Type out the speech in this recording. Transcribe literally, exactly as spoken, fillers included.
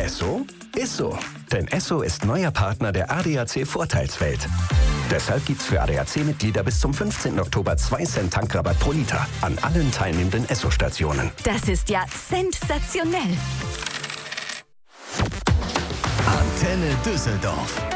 Esso ist so. Denn Esso ist neuer Partner der A D A C-Vorteilswelt. Deshalb gibt's für A D A C-Mitglieder bis zum fünfzehnten Oktober zwei Cent Tankrabatt pro Liter an allen teilnehmenden Esso-Stationen. Das ist ja sensationell. Antenne Düsseldorf.